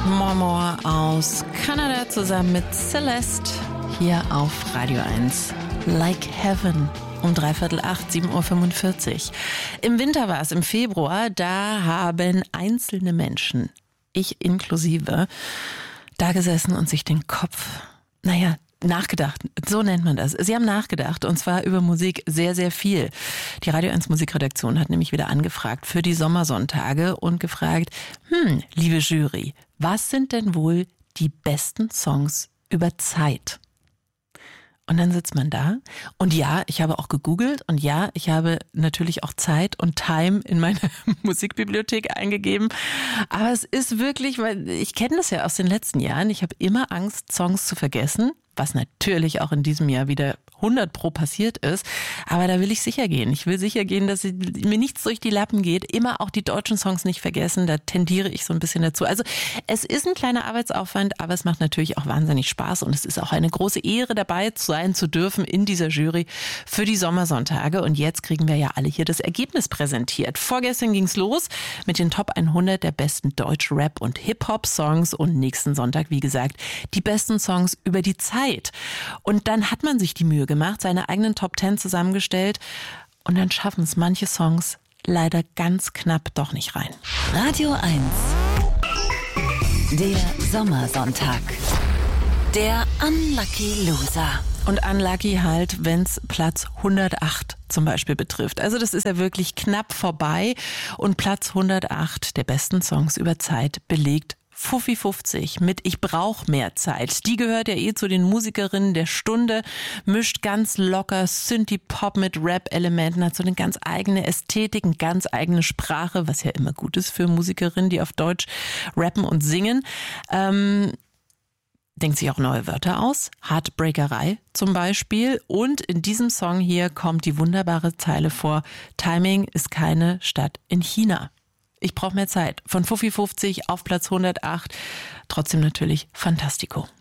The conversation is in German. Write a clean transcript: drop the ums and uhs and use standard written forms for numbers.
Momo aus Kanada zusammen mit Celeste hier auf Radio 1. Like Heaven. Um 7:45 7:45 Uhr. Im Winter war es, im Februar, da haben einzelne Menschen, ich inklusive, da gesessen und sich den Kopf, nachgedacht, so nennt man das. Sie haben nachgedacht, und zwar über Musik sehr, sehr viel. Die Radio 1 Musikredaktion hat nämlich wieder angefragt für die Sommersonntage und gefragt, liebe Jury, was sind denn wohl die besten Songs über Zeit? Und dann sitzt man da und ja, ich habe auch gegoogelt und ja, ich habe natürlich auch Zeit und Time in meine Musikbibliothek eingegeben. Aber es ist wirklich, weil ich kenne das ja aus den letzten Jahren, ich habe immer Angst, Songs zu vergessen, was natürlich auch in diesem Jahr wieder 100% passiert ist. Aber da will ich sicher gehen. Ich will sicher gehen, dass mir nichts durch die Lappen geht. Immer auch die deutschen Songs nicht vergessen. Da tendiere ich so ein bisschen dazu. Also es ist ein kleiner Arbeitsaufwand, aber es macht natürlich auch wahnsinnig Spaß. Und es ist auch eine große Ehre, dabei sein zu dürfen in dieser Jury für die Sommersonntage. Und jetzt kriegen wir ja alle hier das Ergebnis präsentiert. Vorgestern ging's los mit den Top 100 der besten Deutsch-Rap- und Hip-Hop-Songs. Und nächsten Sonntag, wie gesagt, die besten Songs über die Zeit. Und dann hat man sich die Mühe gemacht, seine eigenen Top 10 zusammengestellt und dann schaffen es manche Songs leider ganz knapp doch nicht rein. Radio 1, der Sommersonntag, der Unlucky Loser. Und unlucky halt, wenn's Platz 108 zum Beispiel betrifft. Also das ist ja wirklich knapp vorbei und Platz 108 der besten Songs über Zeit belegt Fuffi 50 mit Ich brauch mehr Zeit. Die gehört ja zu den Musikerinnen der Stunde, mischt ganz locker Synthie-Pop mit Rap-Elementen, hat so eine ganz eigene Ästhetik, eine ganz eigene Sprache, was ja immer gut ist für Musikerinnen, die auf Deutsch rappen und singen. Denkt sich auch neue Wörter aus, Heartbreakerei zum Beispiel. Und in diesem Song hier kommt die wunderbare Zeile vor, Timing ist keine Stadt in China. Ich brauche mehr Zeit. Von Fuffi 50 auf Platz 108. Trotzdem natürlich Fantastico.